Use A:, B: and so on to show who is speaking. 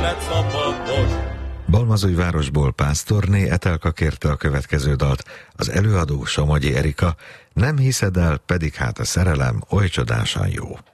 A: élet szabados.
B: Balmazújvárosból Pásztorné Etelka kérte a következő dalt, az előadó Somogyi Erika, Nem hiszed el, pedig hát a szerelem oly csodásan jó.